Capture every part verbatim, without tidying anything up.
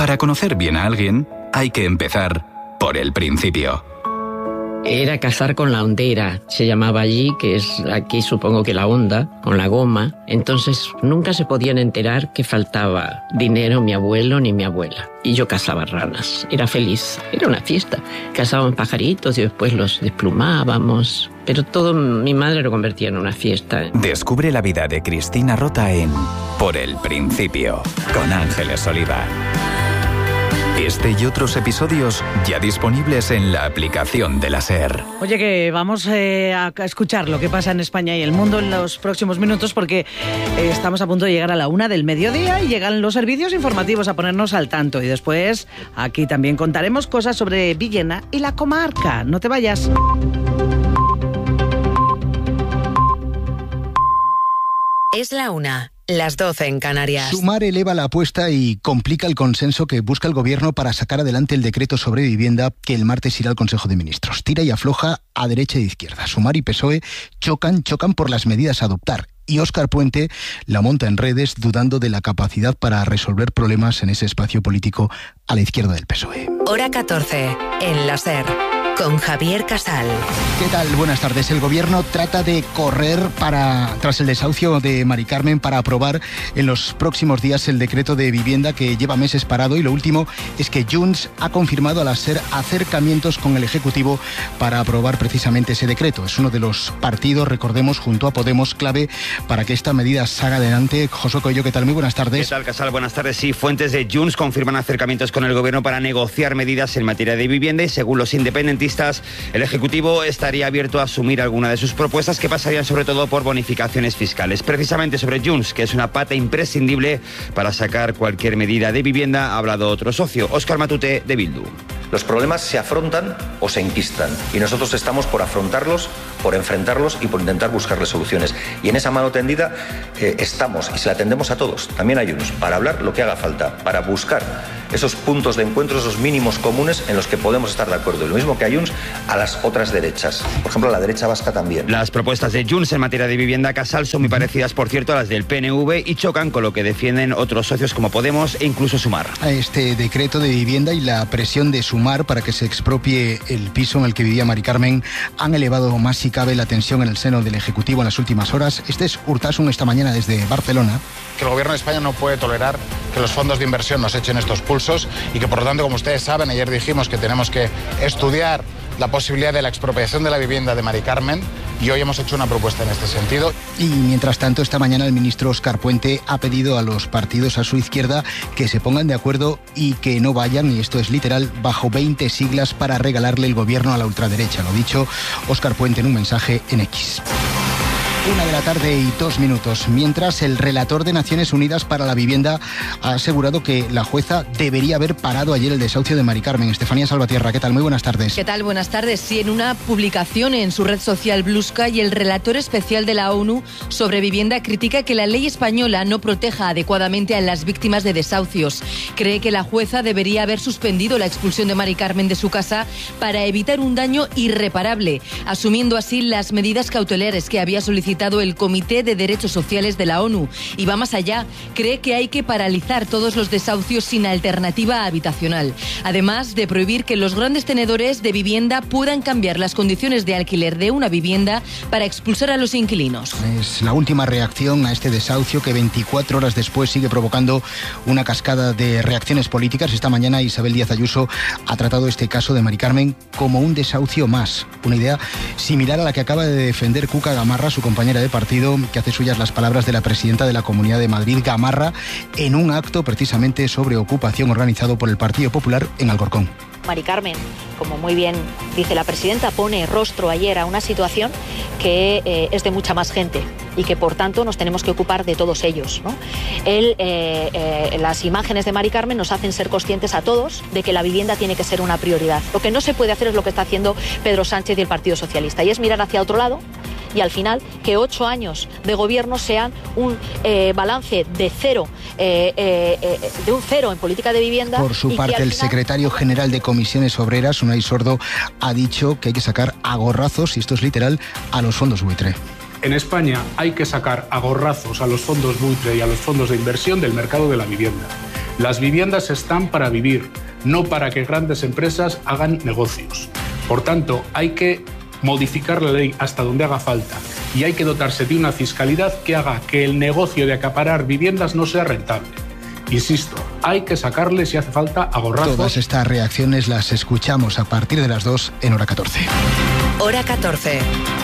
Para conocer bien a alguien, hay que empezar por el principio. Era cazar con la hondera, se llamaba allí, que es aquí supongo que la honda, con la goma. Entonces nunca se podían enterar que faltaba dinero mi abuelo ni mi abuela. Y yo cazaba ranas, era feliz, era una fiesta. Cazábamos pajaritos y después los desplumábamos. Pero todo mi madre lo convertía en una fiesta. Descubre la vida de Cristina Rota en Por el Principio, con Ángeles Oliva. Este y otros episodios ya disponibles en la aplicación de la SER. Oye, que vamos eh, a escuchar lo que pasa en España y el mundo en los próximos minutos, porque eh, estamos a punto de llegar a la una del mediodía y llegan los servicios informativos a ponernos al tanto. Y después aquí también contaremos cosas sobre Villena y la comarca. No te vayas. Es la una. Las doce en Canarias. Sumar eleva la apuesta y complica el consenso que busca el Gobierno para sacar adelante el decreto sobre vivienda que el martes irá al Consejo de Ministros. Tira y afloja a derecha e izquierda. Sumar y P S O E chocan, chocan por las medidas a adoptar. Y Óscar Puente la monta en redes dudando de la capacidad para resolver problemas en ese espacio político a la izquierda del P S O E. Hora catorce, en la SER, con Javier Casal. ¿Qué tal? Buenas tardes. El Gobierno trata de correr para tras el desahucio de Mari Carmen para aprobar en los próximos días el decreto de vivienda que lleva meses parado, y lo último es que Junts ha confirmado a la SER acercamientos con el Ejecutivo para aprobar precisamente ese decreto. Es uno de los partidos, recordemos, junto a Podemos, clave para que esta medida salga adelante. Josué Coello, ¿qué tal? Muy buenas tardes. ¿Qué tal, Casal? Buenas tardes. Sí, fuentes de Junts confirman acercamientos con el Gobierno para negociar medidas en materia de vivienda y, según los independentistas, el Ejecutivo estaría abierto a asumir alguna de sus propuestas, que pasarían sobre todo por bonificaciones fiscales. Precisamente sobre Junts, que es una pata imprescindible para sacar cualquier medida de vivienda, ha hablado otro socio, Óscar Matute, de Bildu. Los problemas se afrontan o se enquistan, y nosotros estamos por afrontarlos, por enfrentarlos y por intentar buscarles soluciones. Y en esa mano tendida eh, estamos, y se la tendemos a todos, también a Junts, para hablar lo que haga falta, para buscar esos puntos de encuentro, esos mínimos comunes en los que podemos estar de acuerdo. Y lo mismo que a Junts, a las otras derechas. Por ejemplo, a la derecha vasca también. Las propuestas de Junts en materia de vivienda, Casal, son muy parecidas, por cierto, a las del P N V y chocan con lo que defienden otros socios como Podemos e incluso Sumar. Este decreto de vivienda y la presión de Sumar para que se expropie el piso en el que vivía Mari Carmen han elevado más si cabe la tensión en el seno del Ejecutivo en las últimas horas. Este es Urtasun esta mañana desde Barcelona. Que el Gobierno de España no puede tolerar que los fondos de inversión nos echen estos pulsos y que, por lo tanto, como ustedes saben, ayer dijimos que tenemos que estudiar la posibilidad de la expropiación de la vivienda de Mari Carmen, y hoy hemos hecho una propuesta en este sentido. Y mientras tanto, esta mañana el ministro Óscar Puente ha pedido a los partidos a su izquierda que se pongan de acuerdo y que no vayan, y esto es literal, bajo veinte siglas para regalarle el gobierno a la ultraderecha. Lo dicho Óscar Puente en un mensaje en X. Una de la tarde y dos minutos. Mientras, el relator de Naciones Unidas para la Vivienda ha asegurado que la jueza debería haber parado ayer el desahucio de Mari Carmen. Estefanía Salvatierra, ¿qué tal? Muy buenas tardes. ¿Qué tal? Buenas tardes. Sí, en una publicación en su red social Blue Sky, el relator especial de la ONU sobre vivienda critica que la ley española no proteja adecuadamente a las víctimas de desahucios. Cree que la jueza debería haber suspendido la expulsión de Mari Carmen de su casa para evitar un daño irreparable, asumiendo así las medidas cautelares que había solicitado el Comité de Derechos Sociales de la ONU. Y va más allá, cree que hay que paralizar todos los desahucios sin alternativa habitacional, además de prohibir que los grandes tenedores de vivienda puedan cambiar las condiciones de alquiler de una vivienda para expulsar a los inquilinos. Es la última reacción a este desahucio que veinticuatro horas después sigue provocando una cascada de reacciones políticas. Esta mañana Isabel Díaz Ayuso ha tratado este caso de Mari Carmen como un desahucio más, una idea similar a la que acaba de defender Cuca Gamarra, su compañera de partido, que hace suyas las palabras de la presidenta de la Comunidad de Madrid, Gamarra, en un acto precisamente sobre ocupación organizado por el Partido Popular en Alcorcón. Mari Carmen, como muy bien dice la presidenta, pone rostro ayer a una situación que eh, es de mucha más gente y que por tanto nos tenemos que ocupar de todos ellos, ¿no? Él, eh, eh, las imágenes de Mari Carmen nos hacen ser conscientes a todos de que la vivienda tiene que ser una prioridad. Lo que no se puede hacer es lo que está haciendo Pedro Sánchez y el Partido Socialista, y es mirar hacia otro lado, y al final que ocho años de gobierno sean un eh, balance de cero, eh, eh, eh, de un cero en política de vivienda. Por su parte, el final... secretario general de Comisiones Obreras, Unai Sordo, ha dicho que hay que sacar a gorrazos, y esto es literal, a los fondos buitre. En España hay que sacar a gorrazos a los fondos buitre y a los fondos de inversión del mercado de la vivienda. Las viviendas están para vivir, no para que grandes empresas hagan negocios. Por tanto, hay que modificar la ley hasta donde haga falta y hay que dotarse de una fiscalidad que haga que el negocio de acaparar viviendas no sea rentable. Insisto, hay que sacarle si hace falta a gorrazos. Todas estas reacciones las escuchamos a partir de las dos en Hora catorce. Hora catorce.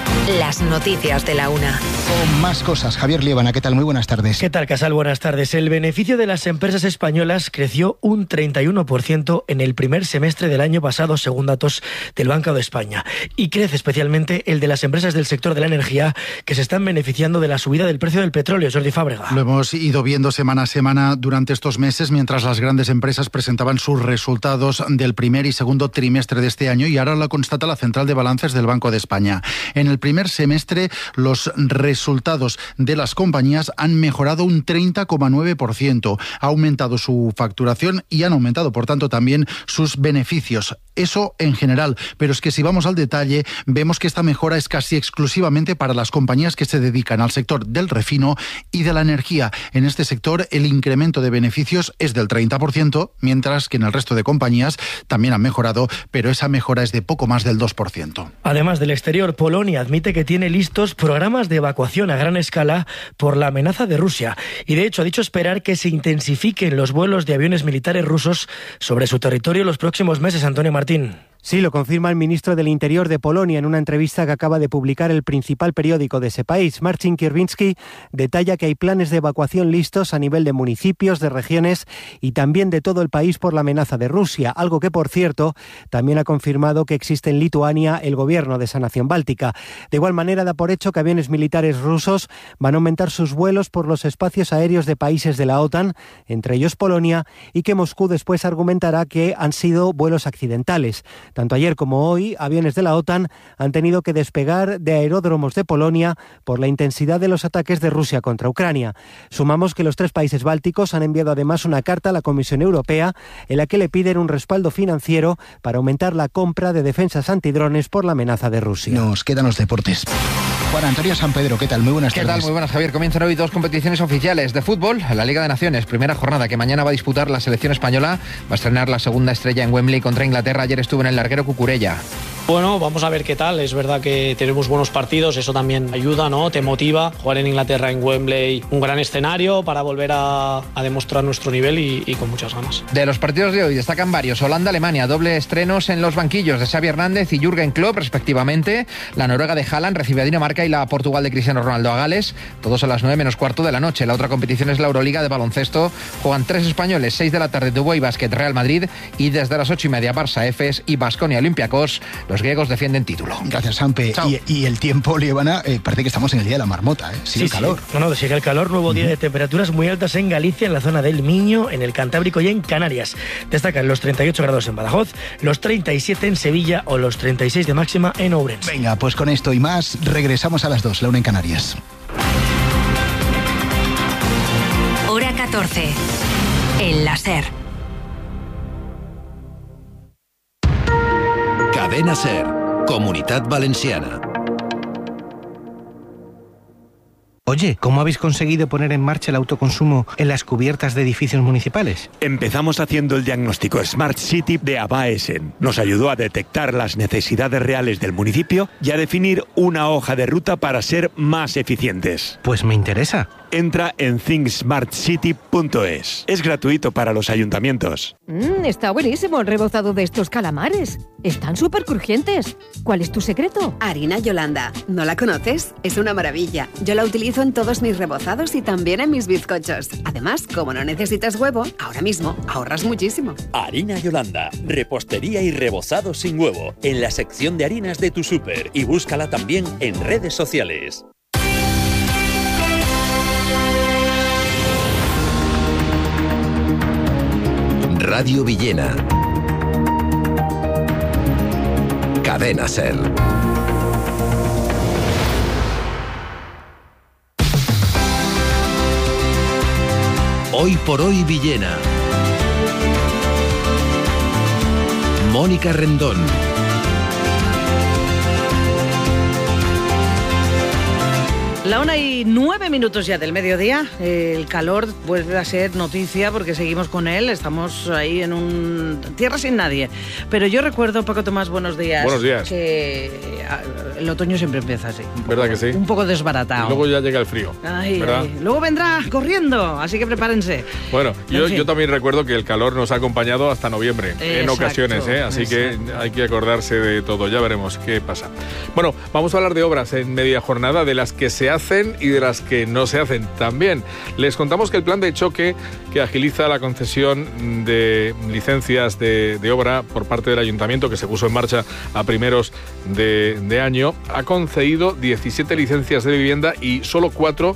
Las noticias de la una. Con más cosas, Javier Liébana, ¿qué tal? Muy buenas tardes. ¿Qué tal, Casal? Buenas tardes. El beneficio de las empresas españolas creció un treinta y uno por ciento en el primer semestre del año pasado, según datos del Banco de España. Y crece especialmente el de las empresas del sector de la energía, que se están beneficiando de la subida del precio del petróleo. Jordi Fábrega. Lo hemos ido viendo semana a semana durante estos meses, mientras las grandes empresas presentaban sus resultados del primer y segundo trimestre de este año, y ahora lo constata la Central de Balances del Banco de España. En el primer semestre, los resultados de las compañías han mejorado un treinta coma nueve por ciento. Ha aumentado su facturación y han aumentado, por tanto, también sus beneficios. Eso en general, pero es que si vamos al detalle, vemos que esta mejora es casi exclusivamente para las compañías que se dedican al sector del refino y de la energía. En este sector, el incremento de beneficios es del treinta por ciento, mientras que en el resto de compañías también han mejorado, pero esa mejora es de poco más del dos por ciento. Además del exterior, Polonia admite que tiene listos programas de evacuación a gran escala por la amenaza de Rusia. Y de hecho ha dicho esperar que se intensifiquen los vuelos de aviones militares rusos sobre su territorio los próximos meses. Antonio Martín. Sí, lo confirma el ministro del Interior de Polonia en una entrevista que acaba de publicar el principal periódico de ese país. Marcin Kierwiński detalla que hay planes de evacuación listos a nivel de municipios, de regiones y también de todo el país por la amenaza de Rusia, algo que, por cierto, también ha confirmado que existe en Lituania el gobierno de esa nación báltica. De igual manera, da por hecho que aviones militares rusos van a aumentar sus vuelos por los espacios aéreos de países de la OTAN, entre ellos Polonia, y que Moscú después argumentará que han sido vuelos accidentales. Tanto ayer como hoy, aviones de la OTAN han tenido que despegar de aeródromos de Polonia por la intensidad de los ataques de Rusia contra Ucrania. Sumamos que los tres países bálticos han enviado además una carta a la Comisión Europea en la que le piden un respaldo financiero para aumentar la compra de defensas antidrones por la amenaza de Rusia. Nos quedan los deportes. Juan Antonio San Pedro, ¿qué tal? Muy buenas ¿Qué tardes. tal? Muy buenas, Javier. Comienzan hoy dos competiciones oficiales de fútbol. La Liga de Naciones, primera jornada que mañana va a disputar la selección española. Va a estrenar la segunda estrella en Wembley contra Inglaterra. Ayer estuvo en el larguero Cucurella. Bueno, vamos a ver qué tal. Es verdad que tenemos buenos partidos, eso también ayuda, ¿no? Te motiva. Jugar en Inglaterra, en Wembley, un gran escenario para volver a, a demostrar nuestro nivel y, y con muchas ganas. De los partidos de hoy destacan varios. Holanda-Alemania, doble estrenos en los banquillos de Xavi Hernández y Jürgen Klopp, respectivamente. La Noruega de Haaland recibe a Dinamarca y la Portugal de Cristiano Ronaldo a Gales. Todos a las nueve menos cuarto de la noche. La otra competición es la Euroliga de baloncesto. Juegan tres españoles, seis de la tarde, Dubái Basket Real Madrid, y desde las ocho y media Barça Efes y Baskonia Olympiacos. Los griegos defienden título. Gracias, Sampe. Y, y el tiempo, Liébana, eh, parece que estamos en el día de la marmota, ¿eh? Sigue el sí, calor. Sí. No, no, sigue el calor. Nuevo día de temperaturas muy altas en Galicia, en la zona del Miño, en el Cantábrico y en Canarias. Destacan los treinta y ocho grados en Badajoz, los treinta y siete en Sevilla o los treinta y seis de máxima en Ourense. Venga, pues con esto y más, regresamos a las dos, la una en Canarias. Hora catorce. En la SER. Cadena SER, Comunitat Valenciana. Oye, ¿cómo habéis conseguido poner en marcha el autoconsumo en las cubiertas de edificios municipales? Empezamos haciendo el diagnóstico Smart City de Abaesen. Nos ayudó a detectar las necesidades reales del municipio y a definir una hoja de ruta para ser más eficientes. Pues me interesa. Entra en think smart city punto es. Es gratuito para los ayuntamientos. Mmm, está buenísimo el rebozado de estos calamares. Están súper crujientes. ¿Cuál es tu secreto? Harina Yolanda. ¿No la conoces? Es una maravilla. Yo la utilizo en todos mis rebozados y también en mis bizcochos. Además, como no necesitas huevo, ahora mismo ahorras muchísimo. Harina Yolanda. Repostería y rebozado sin huevo. En la sección de harinas de tu súper. Y búscala también en redes sociales. Radio Villena. Cadena SER. Hoy por hoy Villena. Mónica Rendón. La una y nueve minutos ya del mediodía. El calor vuelve a ser noticia porque seguimos con él. Estamos ahí en un tierra sin nadie. Pero yo recuerdo, Paco Tomás, buenos días. Buenos días. Que el otoño siempre empieza así. ¿Verdad que sí? Un poco desbaratado. Y luego ya llega el frío. Ay, ¿verdad? ay. Luego vendrá corriendo, así que prepárense. Bueno, yo, fin. yo también recuerdo que el calor nos ha acompañado hasta noviembre, Exacto, en ocasiones, ¿eh? Así exacto. que hay que acordarse de todo. Ya veremos qué pasa. Bueno, vamos a hablar de obras en media jornada, de las que se hacen y de las que no se hacen también. Les contamos que el plan de choque que agiliza la concesión de licencias de, de obra por parte del Ayuntamiento, que se puso en marcha a primeros de, de año, ha concedido diecisiete licencias de vivienda y solo cuatro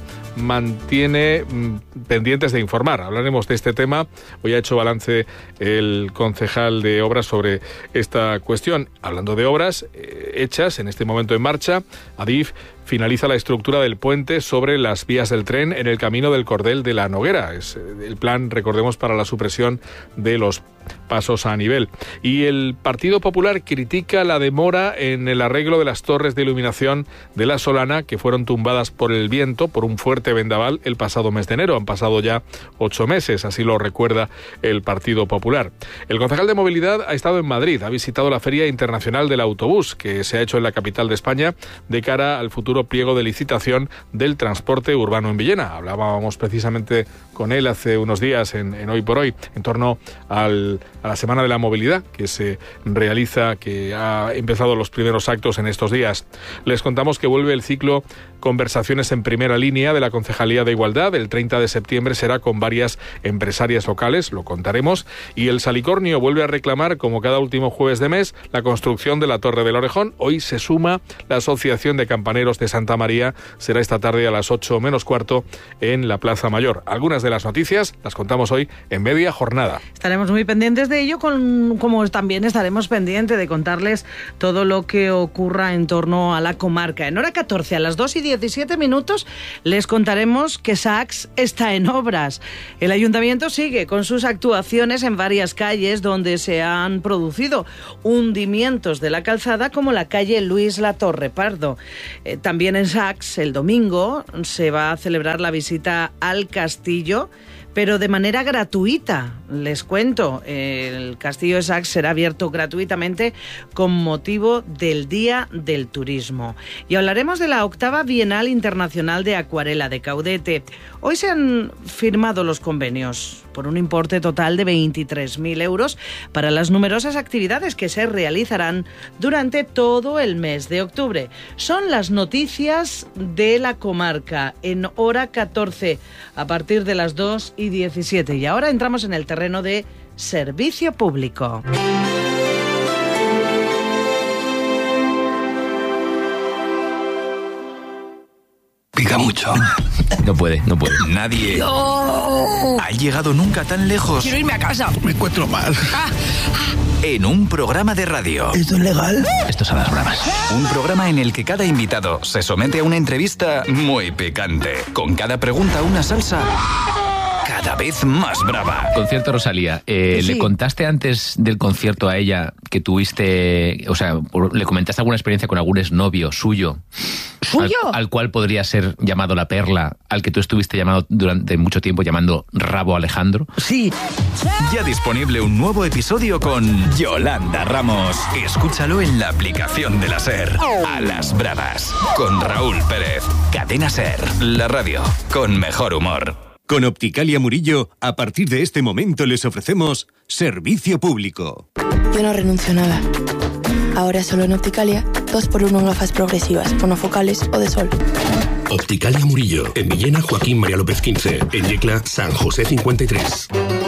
mantiene mm, pendientes de informar. Hablaremos de este tema. Hoy ha hecho balance el concejal de obras sobre esta cuestión. Hablando de obras eh, hechas en este momento en marcha, Adif finaliza la estructura del puente sobre las vías del tren en el camino del Cordel de la Noguera. Es el plan, recordemos, para la supresión de los pasos a nivel. Y el Partido Popular critica la demora en el arreglo de las torres de iluminación de la Solana, que fueron tumbadas por el viento, por un fuerte vendaval el pasado mes de enero. Han pasado ya ocho meses, así lo recuerda el Partido Popular. El concejal de Movilidad ha estado en Madrid, ha visitado la Feria Internacional del Autobús, que se ha hecho en la capital de España, de cara al futuro pliego de licitación del transporte urbano en Villena. Hablábamos precisamente con él hace unos días en, en Hoy por Hoy, en torno al, a la Semana de la Movilidad, que se realiza, que ha empezado los primeros actos en estos días. Les contamos que vuelve el ciclo Conversaciones en Primera Línea de la Concejalía de Igualdad. El treinta de septiembre será con varias empresarias locales, lo contaremos. Y el Salicornio vuelve a reclamar, como cada último jueves de mes, la construcción de la Torre del Orejón. Hoy se suma la Asociación de Campaneros de Santa María. Será esta tarde a las ocho menos cuarto en la Plaza Mayor. Algunas de las noticias las contamos hoy en media jornada. Estaremos muy pendientes de ello, con, como también estaremos pendientes de contarles todo lo que ocurra en torno a la comarca. En hora catorce, a las dos y diecisiete minutos, les contaremos que Saks está en obras. El Ayuntamiento sigue con sus actuaciones en varias calles donde se han producido hundimientos de la calzada, como la calle Luis Latorre Pardo. Eh, también en Saks, el domingo, se va a celebrar la visita al castillo, pero de manera gratuita. Les cuento, el Castillo de Saks será abierto gratuitamente con motivo del Día del Turismo. Y hablaremos de la octava Bienal Internacional de Acuarela de Caudete. Hoy se han firmado los convenios por un importe total de veintitrés mil euros para las numerosas actividades que se realizarán durante todo el mes de octubre. Son las noticias de la comarca en hora catorce, a partir de las dos y diecisiete. Y ahora entramos en el terreno de servicio público. Pica mucho. No puede, no puede. Nadie No. ha llegado nunca tan lejos. Quiero irme a casa. Me encuentro mal. Ah, En un programa de radio. ¿Esto es legal? Esto es a las bravas. Un programa en el que cada invitado se somete a una entrevista muy picante. Con cada pregunta una salsa cada vez más brava. Concierto Rosalía. Eh, Sí. ¿Le contaste antes del concierto a ella que tuviste, o sea, le comentaste alguna experiencia con algún exnovio suyo? ¿Suyo? Al, al cual podría ser llamado La Perla, al que tú estuviste llamado durante mucho tiempo llamando Rabo Alejandro. Sí. Ya disponible un nuevo episodio con Yolanda Ramos. Escúchalo en la aplicación de la SER. A las bravas. Con Raúl Pérez. Cadena SER. La radio con mejor humor. Con Opticalia Murillo, a partir de este momento les ofrecemos servicio público. Yo no renuncio a nada. Ahora solo en Opticalia, dos por uno en gafas progresivas, monofocales o de sol. Opticalia Murillo, en Villena Joaquín María López quince, en Yecla San José cincuenta y tres.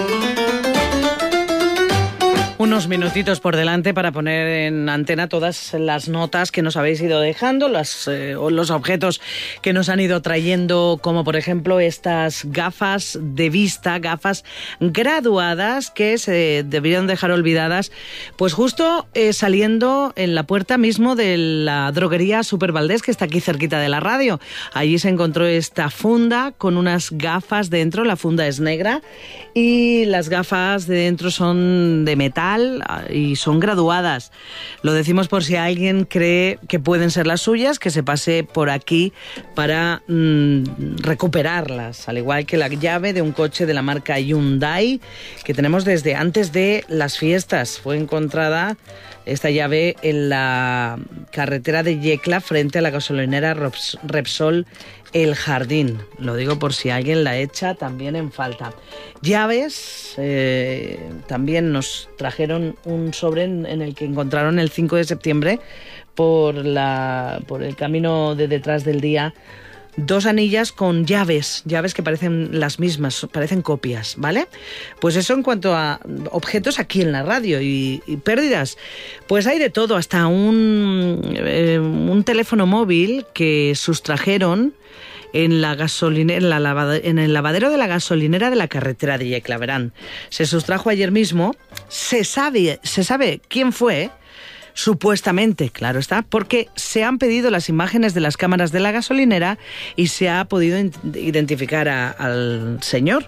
Unos minutitos por delante para poner en antena todas las notas que nos habéis ido dejando, las, eh, o los objetos que nos han ido trayendo, como por ejemplo estas gafas de vista, gafas graduadas que se debieron dejar olvidadas, pues justo eh, saliendo en la puerta mismo de la droguería Super Valdés, que está aquí cerquita de la radio. Allí se encontró esta funda con unas gafas dentro, la funda es negra y las gafas de dentro son de metal, digital y son graduadas. Lo decimos por si alguien cree que pueden ser las suyas, que se pase por aquí para mmm, recuperarlas, al igual que la llave de un coche de la marca Hyundai que tenemos desde antes de las fiestas. Fue encontrada esta llave en la carretera de Yecla frente a la gasolinera Repsol El Jardín. Lo digo por si alguien la echa también en falta. Llaves, eh, también nos trajeron un sobre en, en el que encontraron el cinco de septiembre por, la, por el camino de detrás del día dos anillas con llaves, llaves que parecen las mismas, parecen copias, ¿vale? Pues eso en cuanto a objetos aquí en la radio y, y pérdidas. Pues hay de todo, hasta un, eh, un teléfono móvil que sustrajeron en la gasolinera, en, la lavade, en el lavadero de la gasolinera de la carretera de Yecla. Verán, se sustrajo ayer mismo, se sabe, se sabe quién fue. Supuestamente, claro está, porque se han pedido las imágenes de las cámaras de la gasolinera y se ha podido identificar a, al señor.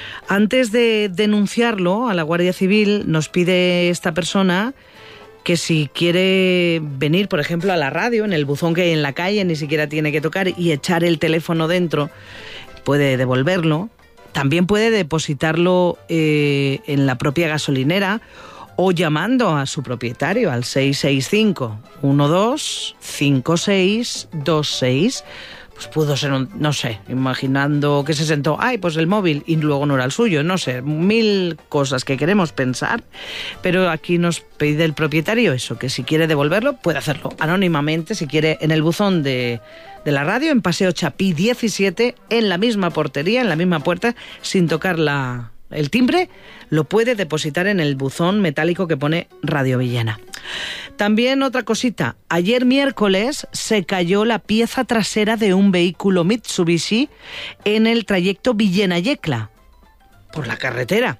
Antes de denunciarlo a la Guardia Civil, nos pide esta persona que si quiere venir, por ejemplo, a la radio, en el buzón que hay en la calle, ni siquiera tiene que tocar y echar el teléfono dentro, puede devolverlo. También puede depositarlo eh, en la propia gasolinera o llamando a su propietario al seis seis cinco, uno dos, cinco seis dos seis. Pues pudo ser un, no sé, imaginando que se sentó, ay, pues el móvil, y luego no era el suyo, no sé, mil cosas que queremos pensar, pero aquí nos pide el propietario eso, que si quiere devolverlo, puede hacerlo anónimamente, si quiere, en el buzón de, de la radio, en Paseo Chapí diecisiete, en la misma portería, en la misma puerta, sin tocar la... el timbre, lo puede depositar en el buzón metálico que pone Radio Villena. También otra cosita, ayer miércoles se cayó la pieza trasera de un vehículo Mitsubishi en el trayecto Villena-Yecla, por la carretera.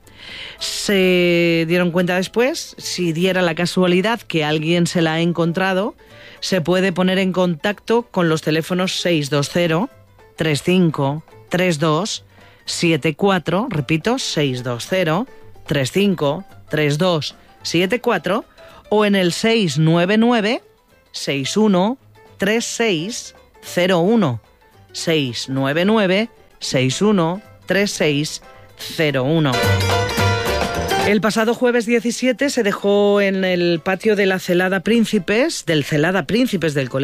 Se dieron cuenta después, si diera la casualidad que alguien se la ha encontrado, se puede poner en contacto con los teléfonos seis dos cero, tres cinco, tres dos, siete cuatro, repito, seis dos cero, tres cinco, tres dos, siete cuatro, o en el seis nueve nueve, seis uno, tres seis cero uno, seis nueve nueve, seis uno, tres seis cero uno. El pasado jueves diecisiete se dejó en el patio de la Celada Príncipes, del Celada Príncipes del colegio